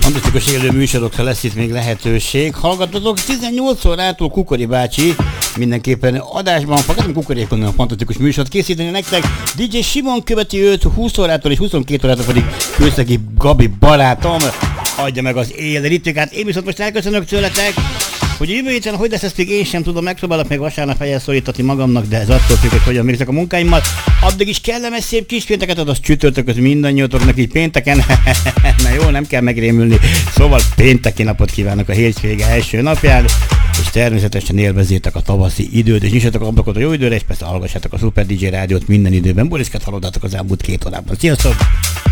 Fantasztikus élő műsorokra lesz itt még lehetőség. Hallgattatok 18 órától Kukori bácsi mindenképpen adásban fogadom Kukorékon a fantasztikus műsort készíteni nektek. DJ Simon követi őt 20 órától és 22 órától pedig Kőszegi Gabi barátom adja meg az élritükát. Én viszont most elköszönök tőletek, hogy jövő héten hogy lesz, ezt még én sem tudom, megpróbálok még vasárnap elszólítani magamnak, de ez attól függ, hogy hogyan végzek a munkáimmal. Addig is kellemes szép kis pénteket, az csütörtököt mindannyiótoknak így pénteken. Na jó, nem kell megrémülni. Szóval pénteki napot kívánok a hétvége első napján, és természetesen élvezzétek a tavaszi időt, és nyissatok a ablakot a jó időre, és persze hallgassátok a Super DJ rádiót minden időben. Boriskát hallottátok az elmúlt 2 órában. Sziasztok!